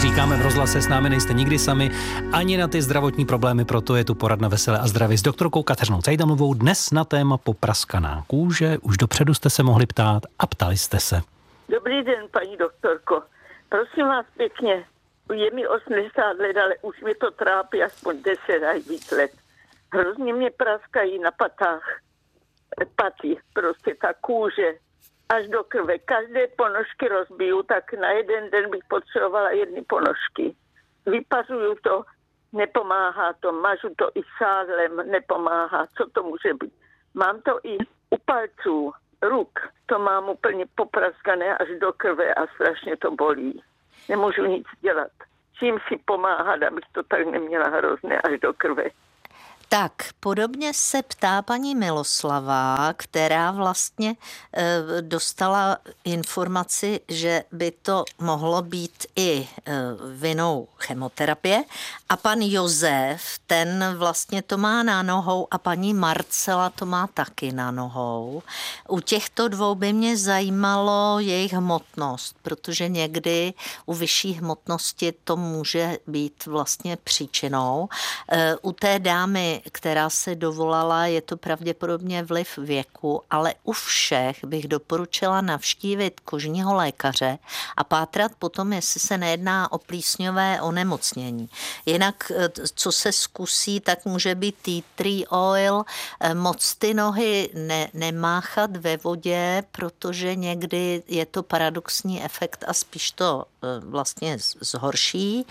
říkáme v rozhlase, s námi nejste nikdy sami, ani na ty zdravotní problémy, proto je tu poradna Veselé a zdraví s doktorkou Kateřinou Cajdamovou. Dnes na téma popraskaná kůže. Už dopředu jste se mohli ptát a ptali jste se. Dobrý den, paní doktorko. Prosím vás pěkně, je mi 80 let, ale už mi to trápí aspoň 10 a víc let. Hrozně mě praskají na patách, paty, prostě ta kůže, až do krve. Každé ponožky rozbiju, tak na jeden den bych potřebovala 1 ponožky. Vypařuju to, nepomáhá to, mažu to i sádlem, nepomáhá. Co to může být? Mám to i u palců, ruk. To mám úplně popraskané až do krve a strašně to bolí. Nemůžu nic dělat. Čím si pomáhat, abych to tak neměla hrozné až do krve. Tak, podobně se ptá paní Miloslava, která vlastně dostala informaci, že by to mohlo být i vinou chemoterapie. A pan Josef, ten vlastně to má na nohou a paní Marcela to má taky na nohou. U těchto dvou by mě zajímalo jejich hmotnost, protože někdy u vyšší hmotnosti to může být vlastně příčinou. U té dámy, která se dovolala, je to pravděpodobně vliv věku, ale u všech bych doporučila navštívit kožního lékaře a pátrat potom, jestli se nejedná o plísňové onemocnění. Jinak, co se zkusí, tak může být tea tree oil, moc ty nohy nemáchat ve vodě, protože někdy je to paradoxní efekt a spíš to vlastně zhorší.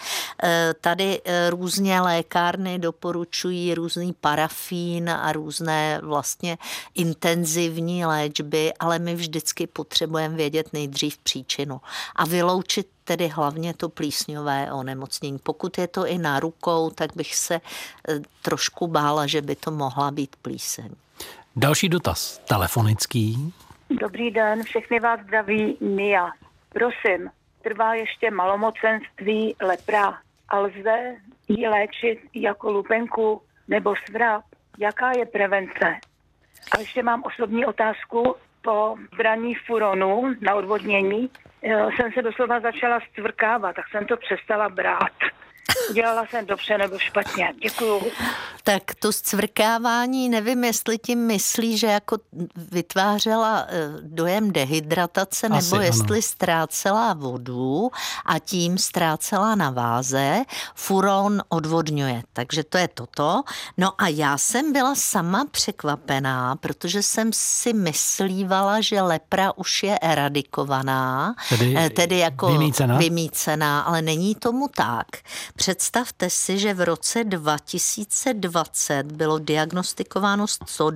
Tady různě lékárny doporučují různý parafín a různé vlastně intenzivní léčby, ale my vždycky potřebujeme vědět nejdřív příčinu a vyloučit tedy hlavně to plísňové onemocnění. Pokud je to i na rukou, tak bych se trošku bála, že by to mohla být plíseň. Další dotaz, telefonický. Dobrý den, všechny vás zdraví Mia. Prosím, trvá ještě malomocenství lepra a lze ji léčit jako lupenku nebo svrap? Jaká je prevence? A ještě mám osobní otázku. Po braní furonu na odvodnění jsem se doslova začala stvrkávat, tak jsem to přestala brát. Udělala jsem dobře nebo špatně. Děkuju. Tak to zcvrkávání, nevím, jestli tím myslí, že jako vytvářela dojem dehydratace, nebo jestli ztrácela vodu a tím ztrácela na váze. Furon odvodňuje, takže to je toto. No a já jsem byla sama překvapená, protože jsem si myslívala, že lepra už je eradikovaná, tedy jako vymýcená, ale není tomu tak. Představte si, že v roce 2020 bylo diagnostikováno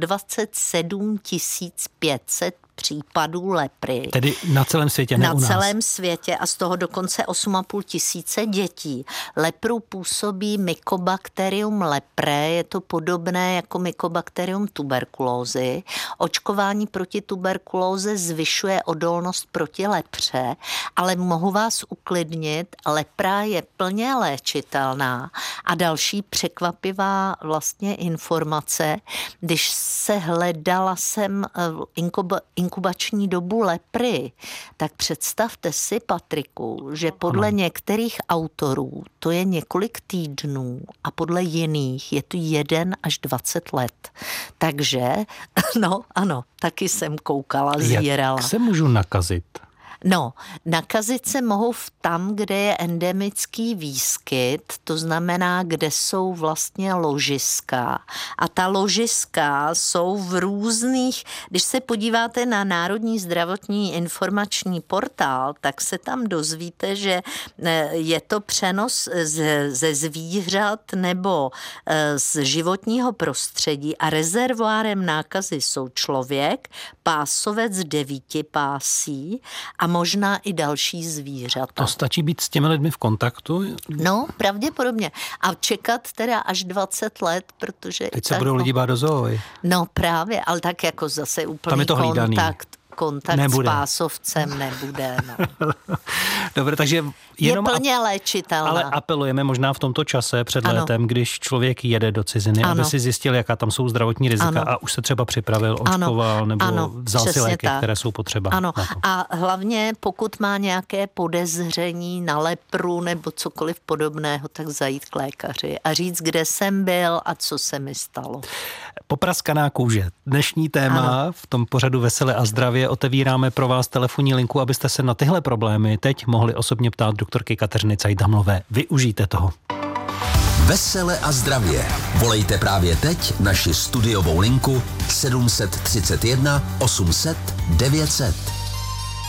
127 500 případů lepry. Tedy na celém světě, ne u nás. Na celém světě a z toho dokonce 8,5 tisíce dětí. Lepru působí Mycobacterium leprae, je to podobné jako Mycobacterium tuberkulózy. Očkování proti tuberkulóze zvyšuje odolnost proti lepře, ale mohu vás uklidnit, lepra je plně léčitelná. A další překvapivá vlastně informace, když se hledala jsem inkubační dobu lepry, tak představte si, Patriku, že podle některých autorů to je několik týdnů a podle jiných je to 1 až 20 let. Takže, no ano, taky jsem koukala, zírala. Jak se můžu nakazit? No, nakazit se mohou tam, kde je endemický výskyt, to znamená, kde jsou vlastně ložiska. A ta ložiska jsou v různých, když se podíváte na Národní zdravotní informační portál, tak se tam dozvíte, že je to přenos ze zvířat nebo z životního prostředí a rezervoárem nákazy jsou člověk, pásovec 9 pásí a možná i další zvířata. To stačí být s těmi lidmi v kontaktu? No, pravděpodobně. A čekat teda až 20 let, protože... Teď se budou lidi bát do zoo. No právě, ale tak jako zase úplný tam je to hlídaný. kontakt s pásovcem nebude. No. Dobře, takže jenom je plně léčitelná. Ale apelujeme možná v tomto čase před létem, když člověk jede do ciziny, aby si zjistil, jaká tam jsou zdravotní rizika a už se třeba připravil, očkoval nebo vzal si léky, které jsou potřeba. Ano. A hlavně pokud má nějaké podezření na lepru nebo cokoliv podobného, tak zajít k lékaři a říct, kde jsem byl a co se mi stalo. Popraskaná kůže. Dnešní téma v tom pořadu Veselé a zdravě. Otevíráme pro vás telefonní linku, abyste se na tyhle problémy teď mohli osobně ptát doktorky Kateřiny Cajdamlové. Využijte toho. Vesele a zdravě. Volejte právě teď naši studiovou linku 731 800 900.